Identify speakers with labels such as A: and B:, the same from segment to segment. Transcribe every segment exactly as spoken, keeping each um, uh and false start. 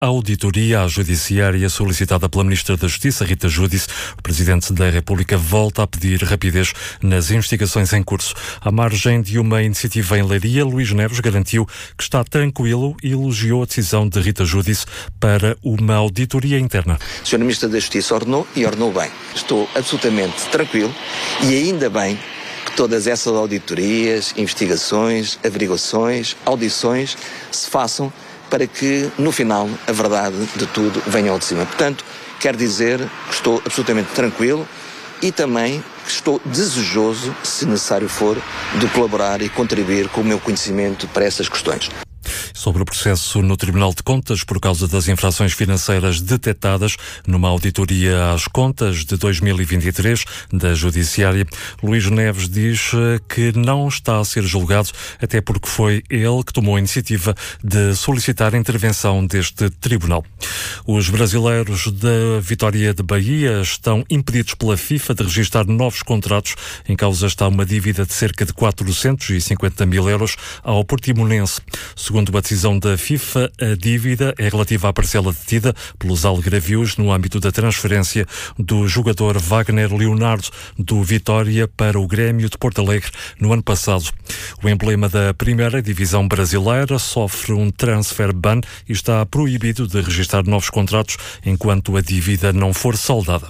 A: auditoria à judiciária solicitada pela Ministra da Justiça, Rita Giudice. O Presidente da República volta a pedir rapidez nas investigações em curso. À margem de uma iniciativa em Leiria, Luís Neves garantiu que está tranquilo e elogiou a decisão de Rita Giudice para uma auditoria interna.
B: A senhora Ministra da Justiça ordenou e ordenou bem. Estou absolutamente tranquilo e ainda bem que todas essas auditorias, investigações, averiguações, audições se façam para que, no final, a verdade de tudo venha ao de cima. Portanto, quero dizer que estou absolutamente tranquilo e também que estou desejoso, se necessário for, de colaborar e contribuir com o meu conhecimento para essas questões.
A: Sobre o processo no Tribunal de Contas por causa das infrações financeiras detectadas numa auditoria às contas de dois mil e vinte e três da Judiciária, Luís Neves diz que não está a ser julgado, até porque foi ele que tomou a iniciativa de solicitar a intervenção deste tribunal. Os brasileiros da Vitória de Bahia estão impedidos pela FIFA de registrar novos contratos. Em causa está uma dívida de cerca de quatrocentos e cinquenta mil euros ao Portimonense. Segundo a decisão da FIFA, a dívida é relativa à parcela detida pelos algarvios no âmbito da transferência do jogador Wagner Leonardo do Vitória para o Grêmio de Porto Alegre no ano passado. O emblema da primeira divisão brasileira sofre um transfer ban e está proibido de registrar novos contratos enquanto a dívida não for saldada.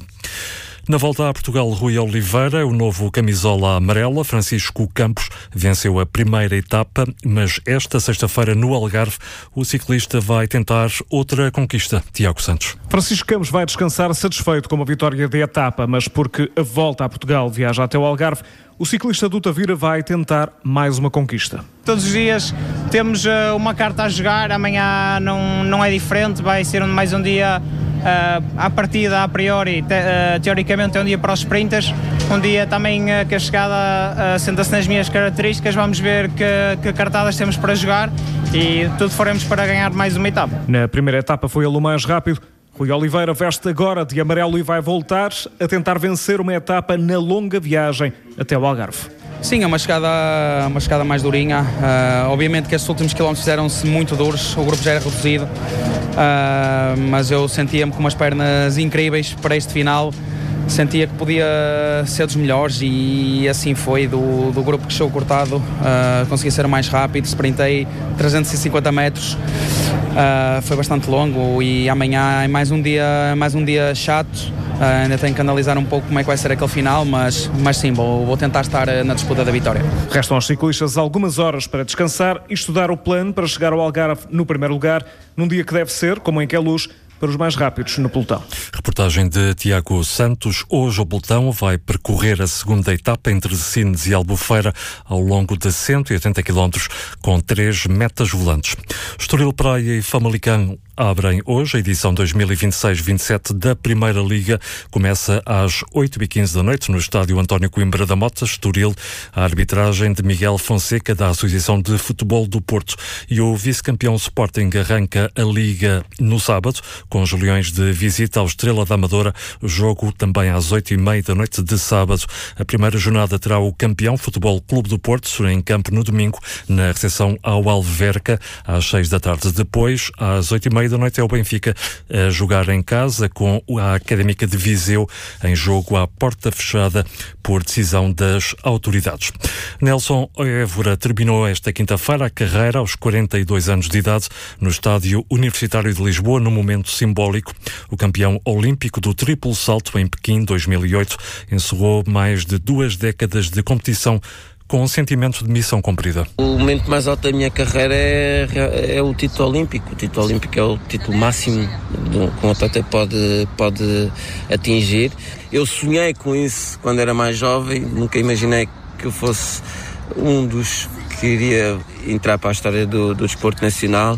A: Na volta a Portugal, Rui Oliveira, o novo camisola amarela, Francisco Campos, venceu a primeira etapa, mas esta sexta-feira no Algarve o ciclista vai tentar outra conquista. Tiago Santos.
C: Francisco Campos vai descansar satisfeito com a vitória da etapa, mas porque a volta a Portugal viaja até o Algarve, o ciclista do Tavira vai tentar mais uma conquista.
D: Todos os dias temos uh, uma carta a jogar, amanhã não, não é diferente, vai ser mais um dia uh, à partida, a priori, te, uh, teoricamente é um dia para os sprinters, um dia também uh, que a chegada uh, senta-se nas minhas características, vamos ver que, que cartadas temos para jogar e tudo faremos para ganhar mais uma etapa.
C: Na primeira etapa foi ele o mais rápido. Rui Oliveira veste agora de amarelo e vai voltar a tentar vencer uma etapa na longa viagem até o Algarve.
E: Sim, é uma chegada, uma chegada mais durinha. Uh, obviamente que estes últimos quilómetros fizeram-se muito duros, o grupo já era reduzido, uh, mas eu sentia-me com umas pernas incríveis para este final. Sentia que podia ser dos melhores e assim foi. Do, do grupo que chegou cortado, uh, consegui ser mais rápido, sprintei trezentos e cinquenta metros. Uh, foi bastante longo e amanhã é mais um dia, mais um dia chato. Uh, ainda tenho que analisar um pouco como é que vai ser aquele final, mas, mas sim, vou, vou tentar estar na disputa da vitória.
C: Restam aos ciclistas algumas horas para descansar e estudar o plano para chegar ao Algarve no primeiro lugar, num dia que deve ser, como em Queluz, para os mais rápidos no pelotão.
A: Reportagem de Tiago Santos. Hoje o pelotão vai percorrer a segunda etapa entre Sines e Albufeira ao longo de cento e oitenta quilómetros com três metas volantes. Estoril Praia e Famalicão abrem hoje a edição dois mil e vinte e seis vinte e sete da Primeira Liga. Começa às oito e quinze da noite no estádio António Coimbra da Mota, Estoril. A arbitragem de Miguel Fonseca da Associação de Futebol do Porto. E o vice-campeão Sporting arranca a Liga no sábado com os Leões de visita ao Estrela da Amadora. O jogo também às oito e meia da noite de sábado. A primeira jornada terá o campeão Futebol Clube do Porto em campo no domingo, na recepção ao Alverca, às seis da tarde. Depois, às oito e meia da noite, é o Benfica a jogar em casa com a Académica de Viseu em jogo à porta fechada por decisão das autoridades. Nelson Évora terminou esta quinta-feira a carreira aos quarenta e dois anos de idade no Estádio Universitário de Lisboa, num momento simbólico. O campeão olímpico do triplo salto em Pequim dois mil e oito encerrou mais de duas décadas de competição com um sentimento de missão cumprida.
F: O momento mais alto da minha carreira é, é o título olímpico. O título olímpico é o título máximo que um atleta pode, pode atingir. Eu sonhei com isso quando era mais jovem, nunca imaginei que eu fosse um dos que iria entrar para a história do, do desporto nacional.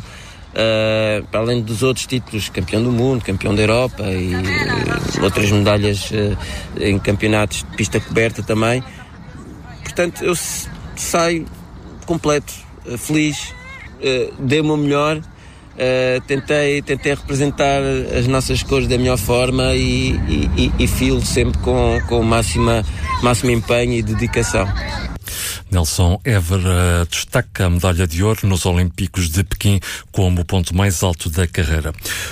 F: Uh, para além dos outros títulos, campeão do mundo, campeão da Europa e uh, outras medalhas uh, em campeonatos de pista coberta também. Portanto, eu saio completo, uh, feliz, uh, dei o meu melhor, uh, tentei, tentei representar as nossas cores da melhor forma e, e, e, e filo sempre com, com o máximo, máximo empenho e dedicação.
A: Nelson Évora destaca a medalha de ouro nos Olímpicos de Pequim como o ponto mais alto da carreira.